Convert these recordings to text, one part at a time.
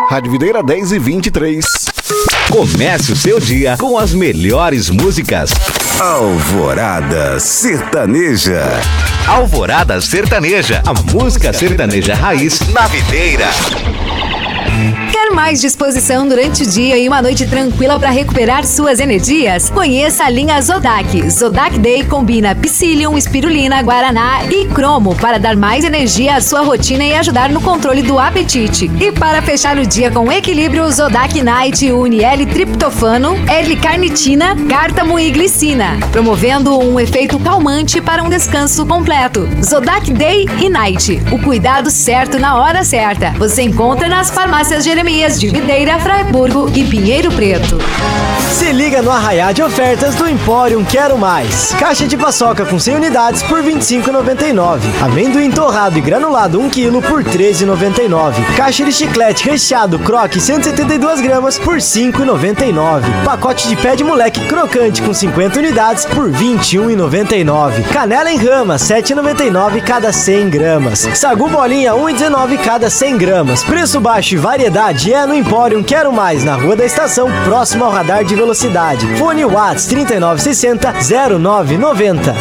Rádio Videira 10h23. Comece o seu dia com as melhores músicas. Alvorada Sertaneja. Alvorada Sertaneja, a música sertaneja raiz na Videira. Quer mais disposição durante o dia e uma noite tranquila para recuperar suas energias? Conheça a linha Zodac. Zodac Day combina Psyllium, espirulina, guaraná e cromo para dar mais energia à sua rotina e ajudar no controle do apetite. E para fechar o dia com equilíbrio, Zodac Night une L-triptofano, L-carnitina, cártamo e glicina, promovendo um efeito calmante para um descanso completo. Zodac Day e Night. O cuidado certo na hora certa. Você encontra nas farmácias Jeremias de Videira, Fraiburgo e Pinheiro Preto. Se liga no arraiá de ofertas do Empório Quero Mais. Caixa de paçoca com 100 unidades por R$ 25,99. Amendoim torrado e granulado 1 kg por R$ 13,99. Caixa de chiclete recheado Croque 172 gramas por R$ 5,99. Pacote de pé de moleque crocante com 50 unidades por R$ 21,99. Canela em rama 7,99 cada 100 gramas. Sagu bolinha 1,19 cada 100 gramas. Preço baixo e variedade é no Empório Quero Mais, na Rua da Estação, próximo ao radar de velocidade. Fone Whats 3960-0990.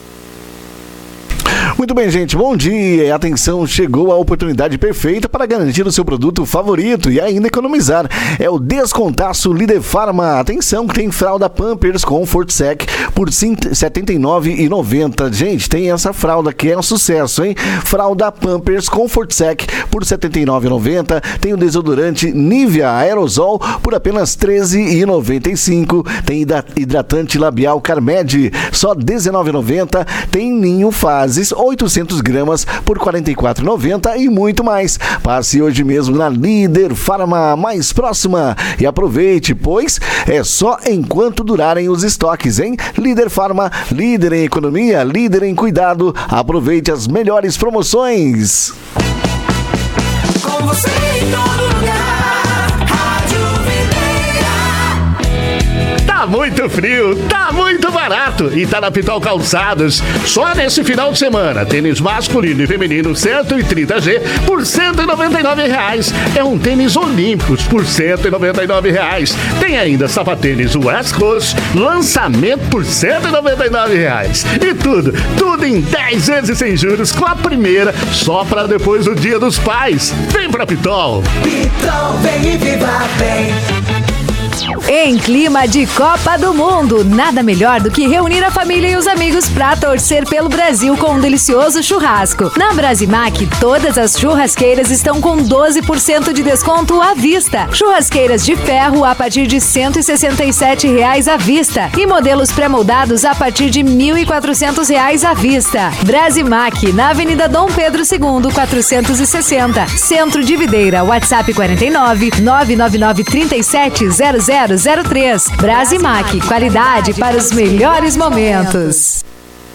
Muito bem, gente, bom dia e atenção, chegou a oportunidade perfeita para garantir o seu produto favorito e ainda economizar. É o Descontaço Líder Farma. Atenção, que tem fralda Pampers Comfort Sec por R$ 79,90. Gente, tem essa fralda que é um sucesso, hein? Fralda Pampers Comfort Sec por R$ 79,90. Tem o desodorante Nivea Aerosol por apenas R$ 13,95. Tem hidratante labial Carmed, só R$ 19,90. Tem Ninho Fases 800 gramas por R$ 44,90 e muito mais. Passe hoje mesmo na Líder Farma mais próxima e aproveite, pois é só enquanto durarem os estoques, hein? Líder Farma, líder em economia, líder em cuidado. Aproveite as melhores promoções. Com você em todo lugar, Rádio Videira. Tá muito frio, tá muito barato e tá na Pitol Calçados. Só nesse final de semana, tênis masculino e feminino 130G por R$ 199,00. É um tênis Olímpicos por R$ 199,00. Tem ainda sapatênis West Coast, lançamento por R$ 199,00. E tudo em 10 vezes sem juros com a primeira, só pra depois do Dia dos Pais. Vem pra Pitol. Pitol, vem e viva bem. Em clima de Copa do Mundo, nada melhor do que reunir a família e os amigos para torcer pelo Brasil com um delicioso churrasco. Na Brasimac, todas as churrasqueiras estão com 12% de desconto à vista. Churrasqueiras de ferro a partir de R$ 167,00 à vista e modelos pré-moldados a partir de R$ 1.400 à vista. Brasimac, na Avenida Dom Pedro II, 460, Centro de Videira. WhatsApp 49 999 37 0003. Brasimac, qualidade para os melhores momentos.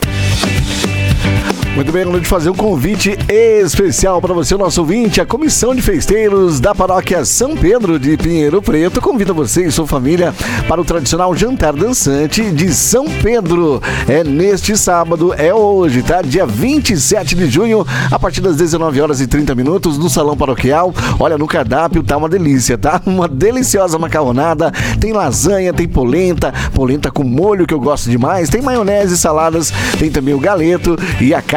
Muito bem, hora de fazer um convite especial para você, nosso ouvinte. A Comissão de Festeiros da Paróquia São Pedro de Pinheiro Preto convida você e sua família para o tradicional jantar dançante de São Pedro. É neste sábado, é hoje, tá? Dia 27 de junho, a partir das 19h30 no Salão Paroquial. Olha, no cardápio tá uma delícia, tá? Uma deliciosa macarronada, tem lasanha, tem polenta com molho que eu gosto demais, tem maionese, saladas, tem também o galeto e a carne